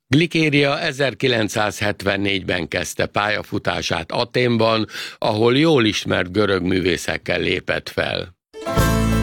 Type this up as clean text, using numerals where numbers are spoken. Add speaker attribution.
Speaker 1: Glikéria 1974-ben kezdte pályafutását Athénban, ahol jól ismert görög művészekkel lépett fel.